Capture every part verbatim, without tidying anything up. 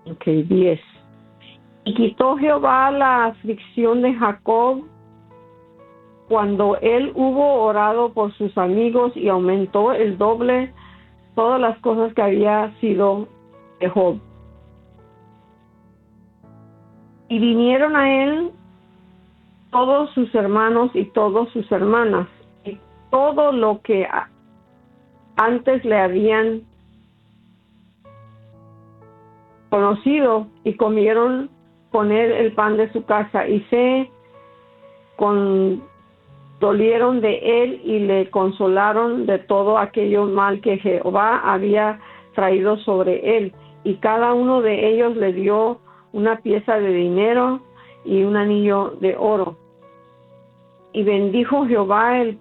Ok, diez. Y quitó Jehová la aflicción de Jacob cuando él hubo orado por sus amigos y aumentó el doble todas las cosas que había sido de Job. Y vinieron a él todos sus hermanos y todas sus hermanas, y todo lo que antes le habían conocido, y comieron con él el pan de su casa, y se condolieron de él y le consolaron de todo aquello mal que Jehová había traído sobre él. Y cada uno de ellos le dio una pieza de dinero y un anillo de oro. Y bendijo Jehová el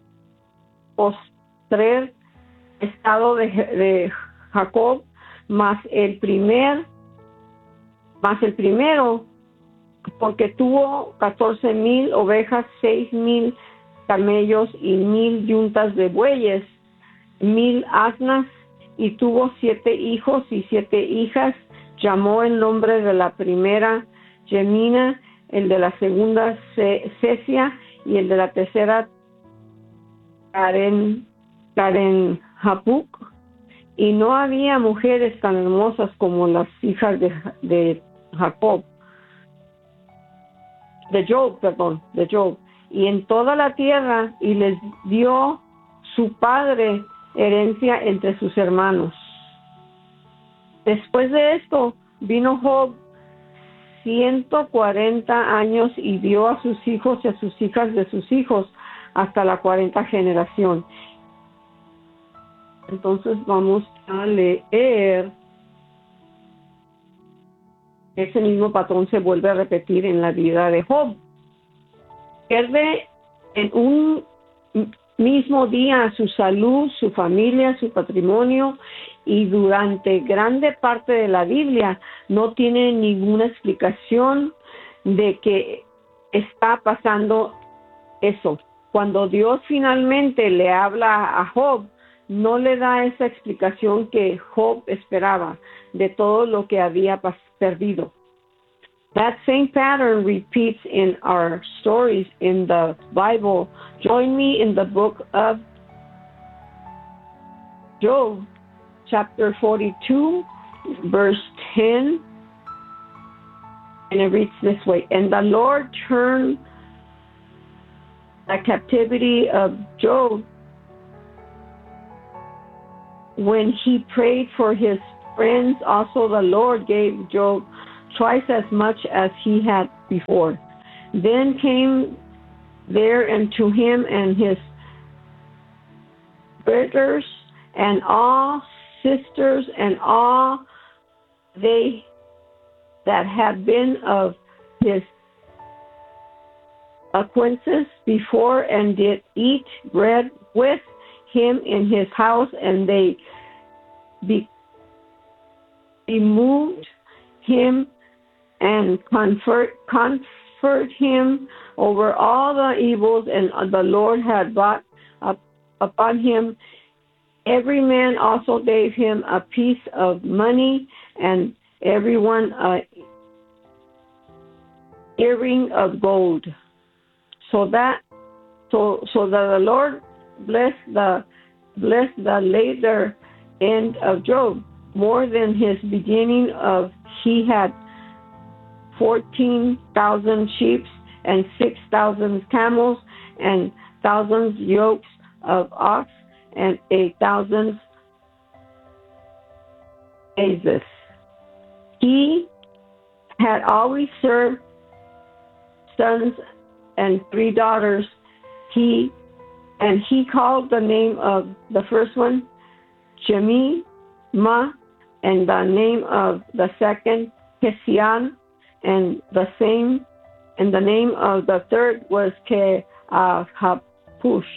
postrer estado de, de Jacob, mas el primer, mas el primero, porque tuvo catorce mil ovejas, seis mil camellos y mil yuntas de bueyes, mil asnas, y tuvo siete hijos y siete hijas. Llamó el nombre de la primera Jemina, el de la segunda Cesia, y el de la tercera Karen, Karen Hapuk. Y no había mujeres tan hermosas como las hijas de, de Jacob, de Job, perdón, de Job. Y en toda la tierra, y les dio su padre herencia entre sus hermanos. Después de esto, vino Job ciento cuarenta años y dio a sus hijos y a sus hijas de sus hijos hasta la cuarenta generación. Entonces vamos a leer. Ese mismo patrón se vuelve a repetir en la vida de Job. Pierde en un mismo día su salud, su familia, su patrimonio, y durante grande parte de la Biblia no tiene ninguna explicación de que está pasando eso. Cuando Dios finalmente le habla a Job, no le da esa explicación que Job esperaba de todo lo que había perdido. That same pattern repeats in our stories in the Bible. Join me in the book of Job, chapter forty-two, verse ten. And it reads this way: And the Lord turned the captivity of Job when he prayed for his friends. Also the Lord gave Job twice as much as he had before. Then came there unto him and his brothers and all sisters and all they that had been of his acquaintances before, and did eat bread with him in his house, and they be, bemoved him and comfort, comfort him over all the evils, and the Lord had brought up upon him. Every man also gave him a piece of money, and everyone a earring of gold. So that so so that the Lord blessed the blessed the later end of Job more than his beginning of. He had fourteen thousand sheep and six thousand camels and thousands yokes of ox and a thousand asses. He had always served sons and three daughters. He and he called the name of the first one Shemi Ma, and the name of the second Kesian, and the same, and the name of the third was Kehapush.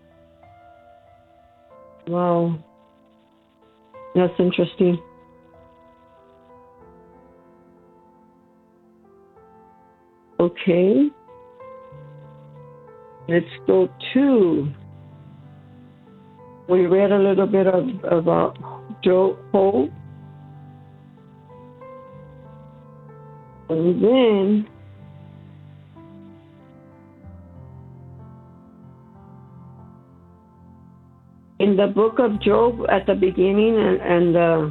Wow, that's interesting. Okay, let's go to. We read a little bit of about Job. And then in the book of Job at the beginning and, and uh,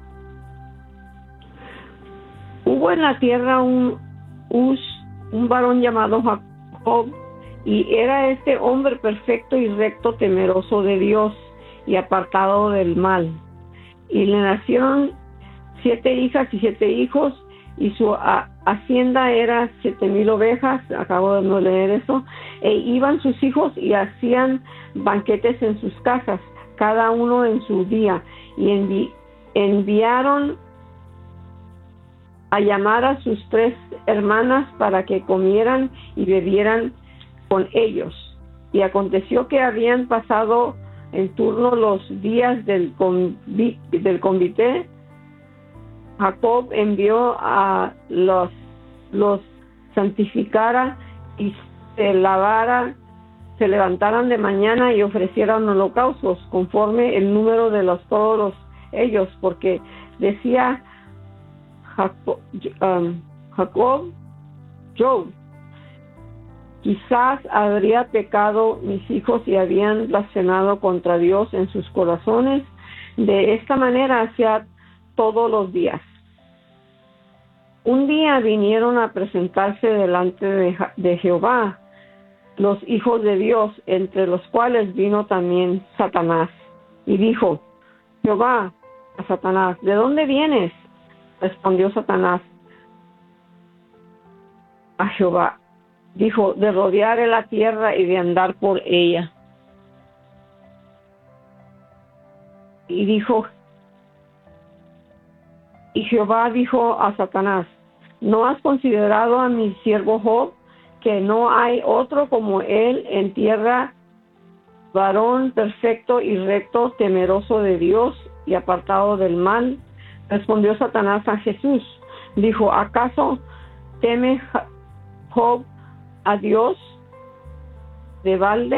hubo en la tierra un, un, un varón llamado Jacob, y era este hombre perfecto y recto, temeroso de Dios y apartado del mal. Y le nacieron siete hijas y siete hijos, y su a, hacienda era siete mil ovejas. Acabo de no leer eso. E iban sus hijos y hacían banquetes en sus casas, cada uno en su día, y envi, enviaron a llamar a sus tres hermanas para que comieran y bebieran con ellos. Y aconteció que habían pasado en turno los días del, convi, del convite. Jacob envió a los, los santificara y se lavara, se levantaran de mañana y ofrecieran holocaustos conforme el número de los todos los, ellos, porque decía Jacob, um, Jacob, Job, quizás habría pecado mis hijos y habían blasfemado contra Dios en sus corazones. De esta manera hacía todos los días. Un día vinieron a presentarse delante de, de Jehová los hijos de Dios, entre los cuales vino también Satanás. Y dijo Jehová a Satanás: ¿de dónde vienes? Respondió Satanás a Jehová. Dijo: de rodear la tierra y de andar por ella. Y dijo, y Jehová dijo a Satanás: ¿no has considerado a mi siervo Job, que no hay otro como él en tierra, varón perfecto y recto, temeroso de Dios y apartado del mal? Respondió Satanás a Jesús. Dijo: ¿acaso teme Job a Dios de balde?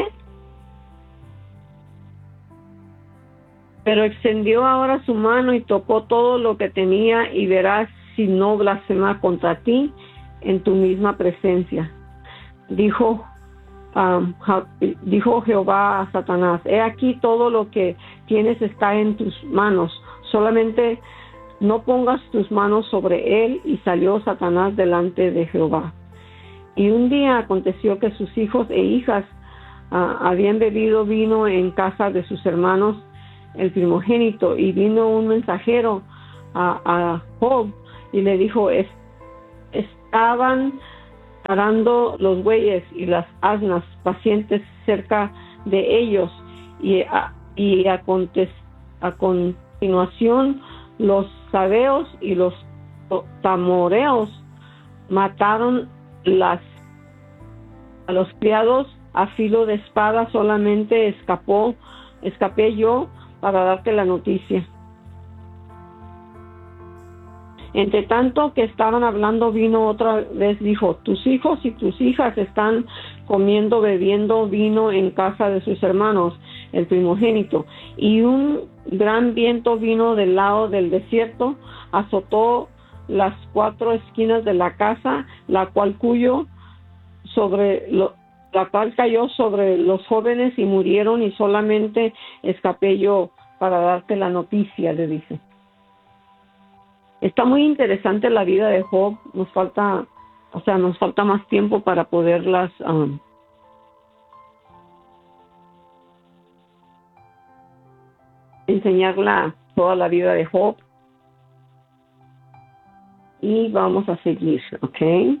Pero extendió ahora su mano y tocó todo lo que tenía, y verás si no blasfema contra ti en tu misma presencia. Dijo, um, dijo Jehová a Satanás: he aquí todo lo que tienes está en tus manos, solamente no pongas tus manos sobre él. Y salió Satanás delante de Jehová. Y un día aconteció que sus hijos e hijas uh, habían bebido vino en casa de sus hermanos, el primogénito, y vino un mensajero a, a Job y le dijo: es, estaban arando los bueyes y las asnas pacientes cerca de ellos, y a, y a, contes, a continuación los sabeos y los tamoreos mataron las a los criados a filo de espada. Solamente escapó escapé yo para darte la noticia. Entre tanto que estaban hablando, vino otra vez, dijo: tus hijos y tus hijas están comiendo, bebiendo vino en casa de sus hermanos, el primogénito. Y un gran viento vino del lado del desierto, azotó las cuatro esquinas de la casa, la cual cuyo sobre lo, la cual cayó sobre los jóvenes y murieron, y solamente escapé yo para darte la noticia, le dice. Está muy interesante la vida de Job. Nos falta, o sea, nos falta más tiempo para poderlas um, enseñarla toda la vida de Job. Y vamos a seguir, ¿ok?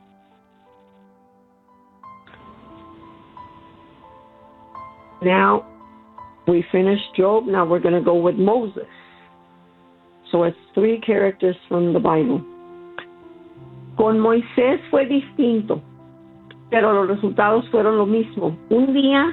Now, we finished Job. Now we're going to go with Moses. So it's three characters from the Bible. Con Moisés fue distinto, pero los resultados fueron lo mismo. Un día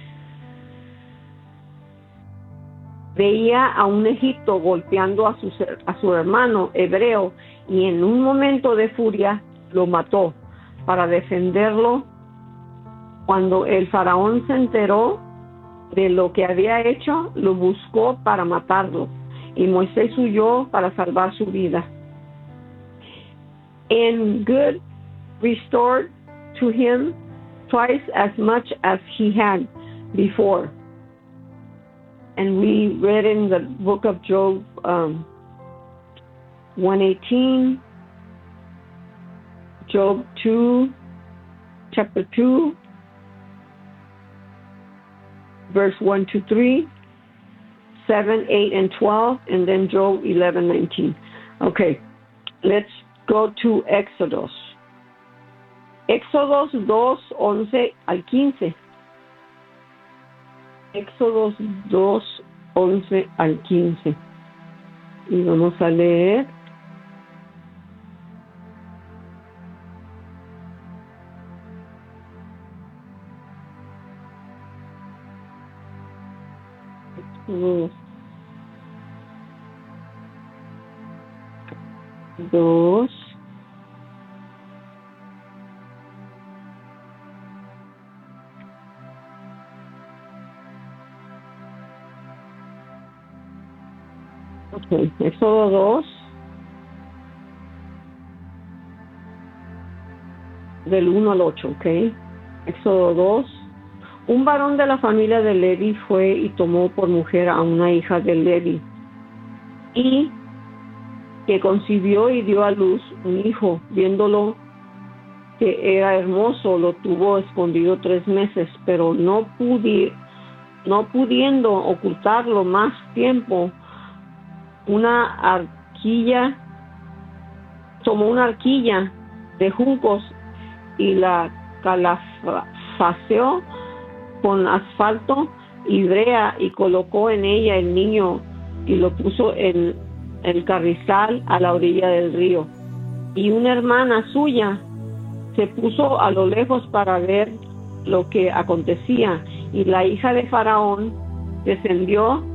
veía a un egipto golpeando a su, a su hermano hebreo, y en un momento de furia lo mató. Para defenderlo, cuando el faraón se enteró de lo que había hecho, lo buscó para matarlo, y Moisés huyó para salvar su vida. and good restored to him twice as much as he had before. And we read in the book of Job um, one eighteen, Job two, chapter two, verse one to three, seven, eight, and twelve, and then Job eleven nineteen. Okay, let's go to Exodus. Éxodos dos, once al quince. Éxodos dos, once al quince. Y vamos a leer. Éxodos dos. Okay. Éxodo dos, del uno al ocho, ok. Éxodo dos. Un varón de la familia de Levi fue y tomó por mujer a una hija de Levi, y que concibió y dio a luz un hijo. Viéndolo que era hermoso, lo tuvo escondido tres meses, pero no pudi, no pudiendo ocultarlo más tiempo, una arquilla, tomó una arquilla de juncos y la calafaceó con asfalto y brea y colocó en ella el niño y lo puso en el carrizal a la orilla del río. Y una hermana suya se puso a lo lejos para ver lo que acontecía, y la hija de Faraón descendió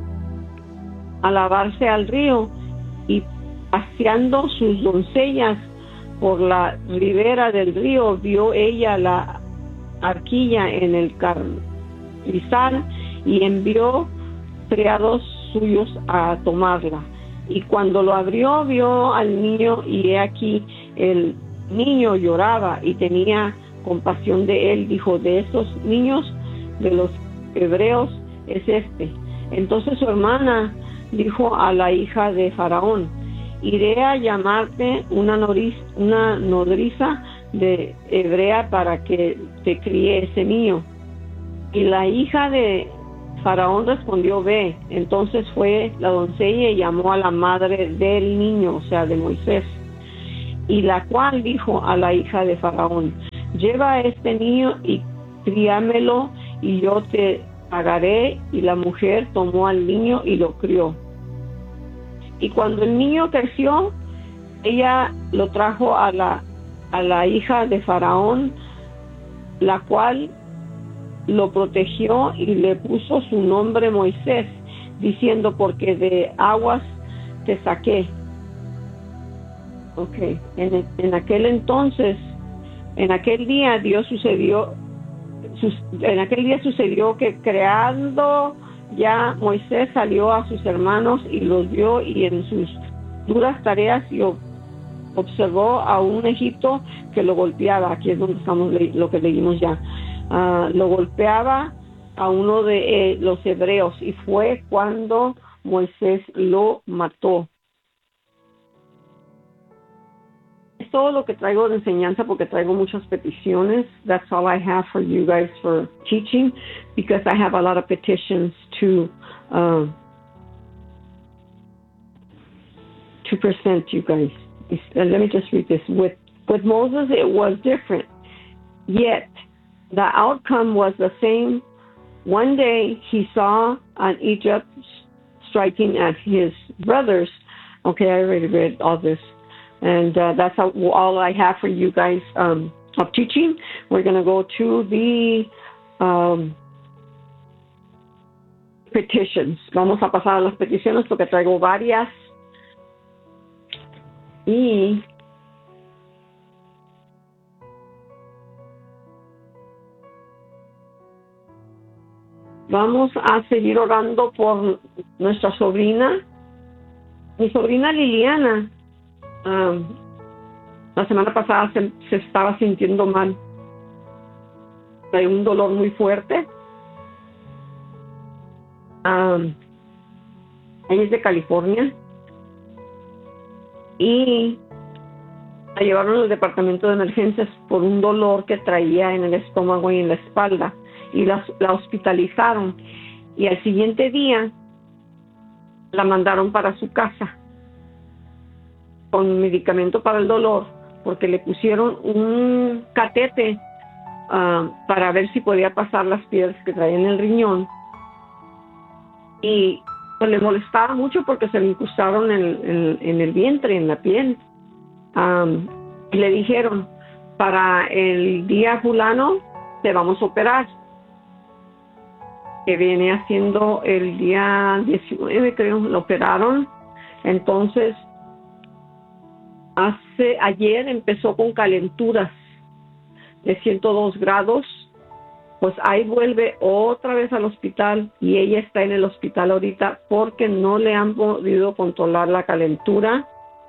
a lavarse al río, y paseando sus doncellas por la ribera del río, vio ella la arquilla en el carrizal y envió criados suyos a tomarla. Y cuando lo abrió, vio al niño, y he aquí el niño lloraba, y tenía compasión de él. Dijo: de estos niños de los hebreos es este. Entonces su hermana dijo a la hija de Faraón: iré a llamarte una, noriz, una nodriza de hebrea para que te críe ese niño. Y la hija de Faraón respondió: ve. Entonces fue la doncella y llamó a la madre del niño, o sea, de Moisés, y la cual dijo a la hija de Faraón: lleva a este niño y críamelo, y yo te pagaré. Y la mujer tomó al niño y lo crió. Y cuando el niño creció, ella lo trajo a la, a la hija de Faraón, la cual lo protegió y le puso su nombre Moisés, diciendo: porque de aguas te saqué. Ok, en, en aquel entonces, en aquel día Dios sucedió, sus, en aquel día sucedió que creando ya Moisés salió a sus hermanos y los vio, y en sus duras tareas y observó a un egipto que lo golpeaba. Aquí es donde estamos lo que leímos ya. Uh, lo golpeaba a uno de eh, los hebreos, y fue cuando Moisés lo mató. Es todo lo que traigo de enseñanza, porque traigo muchas peticiones. That's all I have for you guys for teaching, because I have a lot of petitions to uh, to present you guys. Uh, let me just read this. With with Moses, it was different, yet the outcome was the same. One day he saw an Egypt striking at his brothers. Okay, I already read all this. And uh, that's how, all I have for you guys um, of teaching. We're going to go to the um, petitions. Vamos a pasar a las peticiones porque traigo varias. Y vamos a seguir orando por nuestra sobrina, mi sobrina Liliana. Um, la semana pasada se, se estaba sintiendo mal. Hay un dolor muy fuerte. Um, ella es de California y la llevaron al departamento de emergencias por un dolor que traía en el estómago y en la espalda y la, la hospitalizaron, y al siguiente día la mandaron para su casa con medicamento para el dolor, porque le pusieron un catete uh, para ver si podía pasar las piedras que traía en el riñón, y pues le molestaba mucho porque se le incrustaron en, en, en el vientre, en la piel. Um, y le dijeron, para el día fulano te vamos a operar, que viene haciendo el día diecinueve, creo, lo operaron. Entonces hace ayer empezó con calenturas de ciento dos grados. Pues ahí vuelve otra vez al hospital, y ella está en el hospital ahorita porque no le han podido controlar la calentura.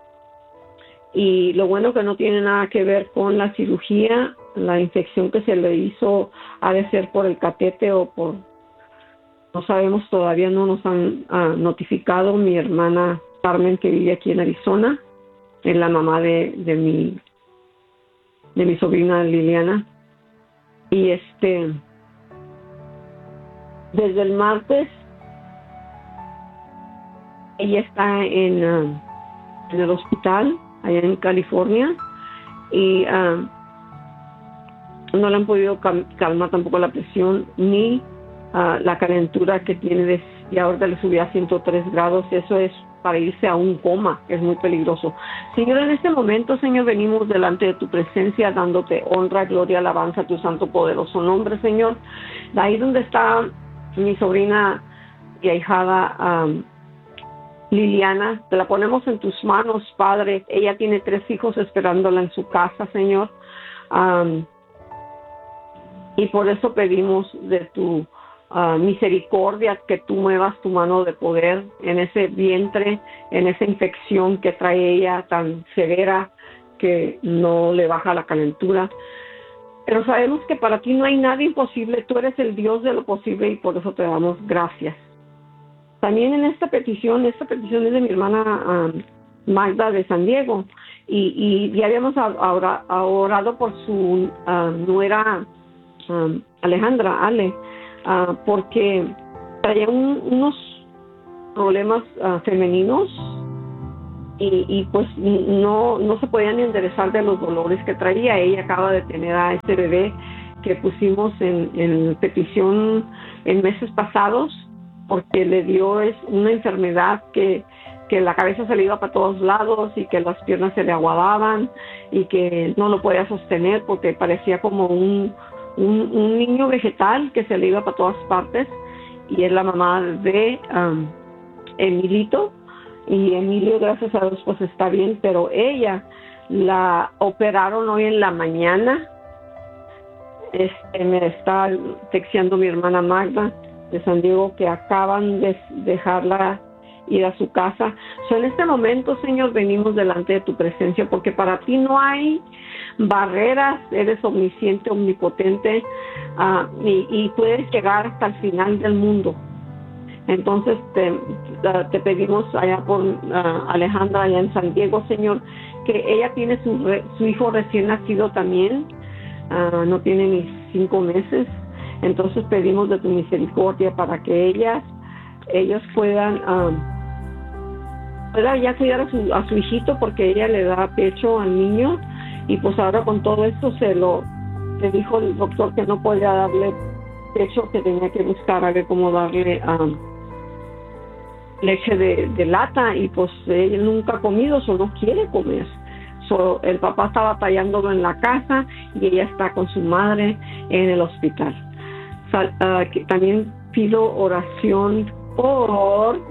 Y lo bueno que no tiene nada que ver con la cirugía. La infección que se le hizo ha de ser por el catete o por, no sabemos, todavía no nos han uh, notificado. Mi hermana Carmen, que vive aquí en Arizona, es la mamá de, de mi de mi sobrina Liliana. Y este, desde el martes, ella está en, uh, en el hospital, allá en California, y uh, no le han podido cal- calmar tampoco la presión ni uh, la calentura que tiene, de, y ahora le subió a ciento tres grados. Eso es para irse a un coma, es muy peligroso. Señor, en este momento, Señor, venimos delante de tu presencia dándote honra, gloria, alabanza a tu santo poderoso nombre, Señor. De ahí donde está mi sobrina y ahijada um, Liliana, te la ponemos en tus manos, Padre. Ella tiene tres hijos esperándola en su casa, Señor. Um, y por eso pedimos de tu uh, misericordia, que tú muevas tu mano de poder en ese vientre, en esa infección que trae ella tan severa que no le baja la calentura. Pero sabemos que para ti no hay nada imposible. Tú eres el Dios de lo posible y por eso te damos gracias. También en esta petición, esta petición es de mi hermana um, Magda de San Diego, y, y ya habíamos ahora orado por su uh, nuera um, Alejandra, Ale, uh, porque traía un, unos problemas uh, femeninos y, y pues no, no se podían ni enderezar de los dolores que traía. Ella acaba de tener a este bebé que pusimos en, en petición en meses pasados, porque le dio es una enfermedad que, que la cabeza se le iba para todos lados y que las piernas se le aguadaban y que no lo podía sostener porque parecía como un, un, un niño vegetal que se le iba para todas partes. Y es la mamá de um, Emilito, y Emilio, gracias a Dios, pues está bien, pero ella la operaron hoy en la mañana. Este, me está texteando mi hermana Magda de San Diego que acaban de dejarla ir a su casa. So, en este momento, Señor, venimos delante de tu presencia porque para ti no hay barreras. Eres omnisciente, omnipotente, uh, y, y puedes llegar hasta el final del mundo. Entonces te, te pedimos allá por uh, Alejandra, allá en San Diego, Señor, que ella tiene su, re, su hijo recién nacido también, uh, no tiene ni cinco meses. Entonces pedimos de tu misericordia para que ellas, ellos puedan, um, puedan ya cuidar a su, a su hijito, porque ella le da pecho al niño, y pues ahora con todo esto se lo, le dijo el doctor que no podía darle pecho, que tenía que buscar a ver cómo darle um, leche de, de lata, y pues ella nunca ha comido, solo no quiere comer. So, el papá está batallándolo en la casa y ella está con su madre en el hospital. Sal, uh, que también pido oración por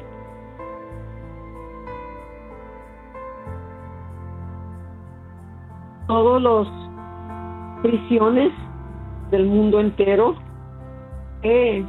todos los prisiones del mundo entero. Eh,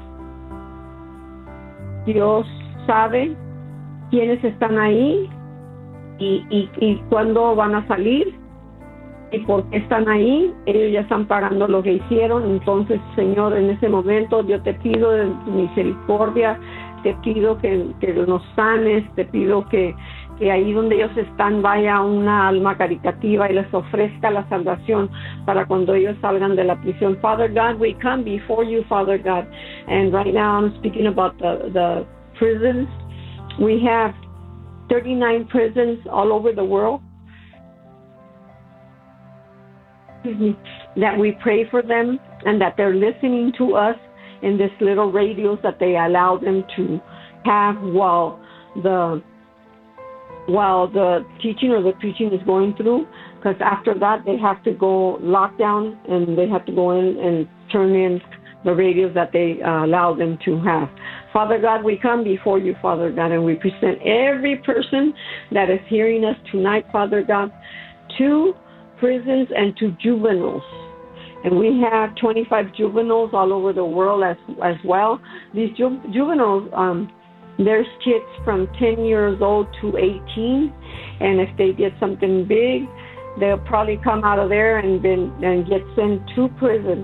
Dios sabe quiénes están ahí y, y, y cuándo van a salir, y porque están ahí, ellos ya están pagando lo que hicieron. Entonces, Señor, en ese momento yo te pido de tu misericordia, te pido que, que nos sanes, te pido que, que ahí donde ellos están vaya una alma caritativa y les ofrezca la salvación para cuando ellos salgan de la prisión. Father God, we come before you, Father God, and right now I'm speaking about the, the prisons. We have thirty-nine prisons all over the world. That we pray for them and that they're listening to us in this little radios that they allow them to have while the while the teaching or the preaching is going through, because after that they have to go lock down and they have to go in and turn in the radios that they uh, allow them to have. Father God, we come before you, Father God, and we present every person that is hearing us tonight, Father God, to prisons and to juveniles. And we have twenty-five juveniles all over the world as as well. These ju- juveniles, um, there's kids from ten years old to eighteen, and if they did something big, they'll probably come out of there and then and get sent to prison.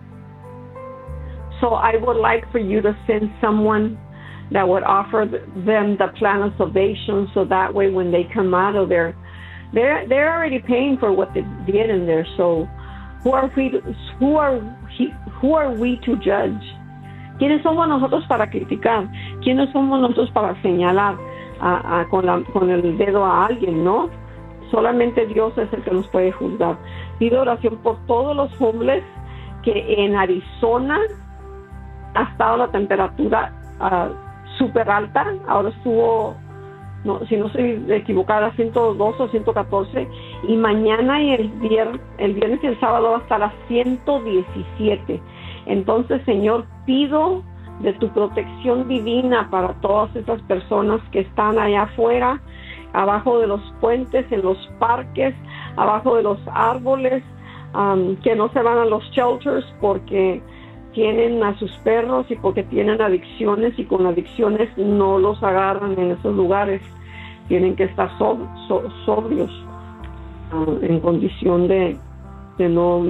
So I would like for you to send someone that would offer them the plan of salvation, so that way when they come out of there, they're they're already paying for what they did in there. So who are we? To, who are he, who are we to judge? ¿Quiénes somos nosotros para criticar? ¿Quiénes somos nosotros para señalar a, a, con, la, con el dedo a alguien? No, solamente Dios es el que nos puede juzgar. Pido oración por todos los hombres que en Arizona ha estado la temperatura uh, súper alta. Ahora estuvo, no, si no estoy equivocada, ciento dos o ciento catorce, y mañana y el viernes, el viernes y el sábado va a estar a ciento diecisiete. Entonces, Señor, pido de tu protección divina para todas esas personas que están allá afuera, abajo de los puentes, en los parques, abajo de los árboles, um, que no se van a los shelters porque tienen a sus perros y porque tienen adicciones, y con adicciones no los agarran en esos lugares. Tienen que estar so, so, sobrios, uh, en condición de, de no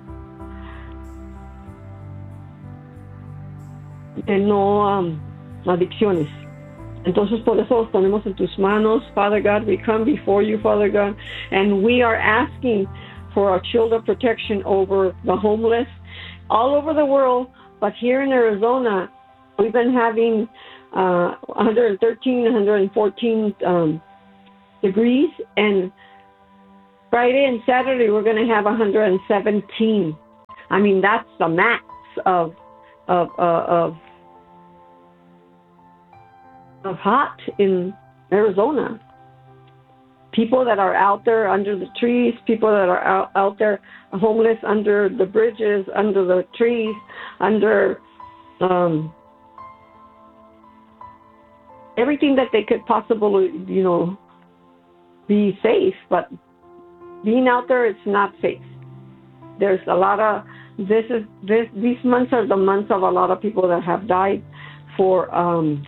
de no um, adicciones. Entonces, por eso los ponemos en tus manos, Father God. We come before you, Father God, and we are asking for a shield of protection over the homeless all over the world. But here in Arizona, we've been having uh, one hundred thirteen, one hundred fourteen um, degrees, and Friday and Saturday we're going to have one hundred seventeen. I mean, that's the max of of uh, of of hot in Arizona. People that are out there under the trees, people that are out, out there homeless under the bridges, under the trees, under um, everything that they could possibly, you know, be safe. But being out there, it's not safe. There's a lot of, this is, this, these months are the months of a lot of people that have died for, um,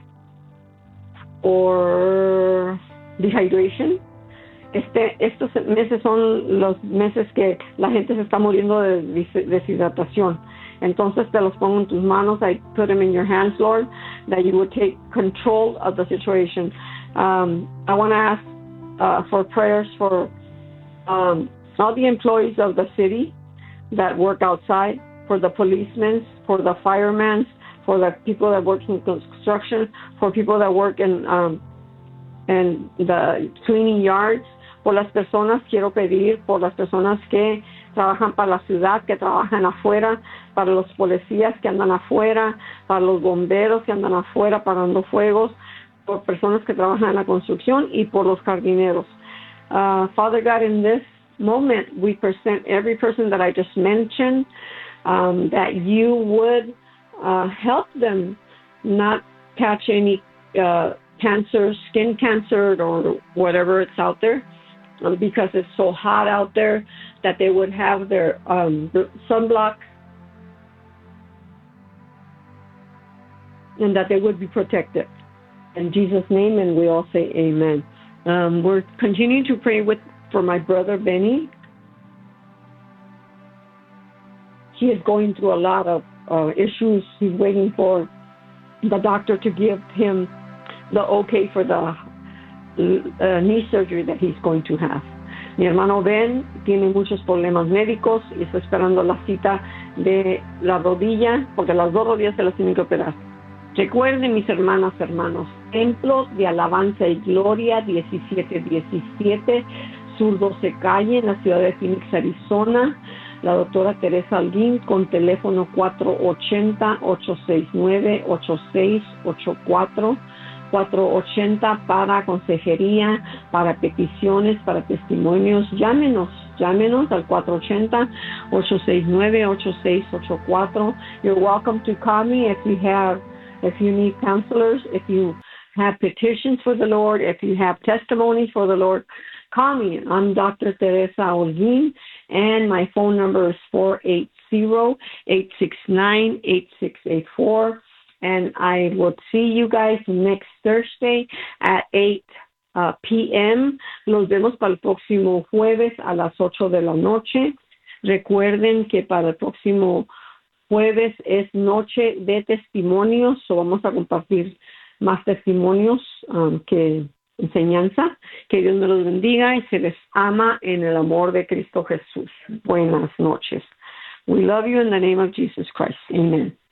for dehydration. Este, estos meses son los meses que la gente se está muriendo de deshidratación. Entonces te los pongo en tus manos. I put them in your hands, Lord, that you would take control of the situation. Um, I want to ask uh, for prayers for um, all the employees of the city that work outside, for the policemen, for the firemen, for the people that work in construction, for people that work in um, in the cleaning yards. Por las personas, quiero pedir por las personas que trabajan para la ciudad, que trabajan afuera, para los policías que andan afuera, para los bomberos que andan afuera apagando fuegos, por personas que trabajan en la construcción y por los jardineros. Uh, Father God, in this moment, we present every person that I just mentioned, um, that you would uh, help them not catch any uh, cancer, skin cancer, or whatever it's out there, um, because it's so hot out there, that they would have their um, sunblock, and that they would be protected. In Jesus' name, and we all say amen. Um, we're continuing to pray with for my brother Benny. he is going through a lot of uh, issues. He's waiting for the doctor to give him the okay for the uh, knee surgery that he's going to have. Mi hermano Ben tiene muchos problemas médicos y está esperando la cita de la rodilla, porque las dos rodillas se las tienen que operar. Recuerden, mis hermanas, hermanos, Templo de Alabanza y Gloria diecisiete diecisiete, Sur doce Calle, en la ciudad de Phoenix, Arizona. La doctora Teresa Alguín con teléfono cuatro ocho cero, ocho seis nueve, ocho seis ocho cuatro, cuatro ocho cero para consejería, para peticiones, para testimonios. Llámenos, llámenos al cuatro ocho cero, ocho seis nueve, ocho seis ocho cuatro. You're welcome to call me if you have, if you need counselors, if you have petitions for the Lord, if you have testimonies for the Lord. Call me. I'm Doctor Teresa Holguin, and my phone number is four eight zero, eight six nine, eight six eight four. And I will see you guys next Thursday at eight uh, p m Los vemos para el próximo jueves a las ocho de la noche. Recuerden que para el próximo jueves es noche de testimonios, so vamos a compartir más testimonios um, que enseñanza. Que Dios me los bendiga y se les ama en el amor de Cristo Jesús. Buenas noches. We love you in the name of Jesus Christ. Amen.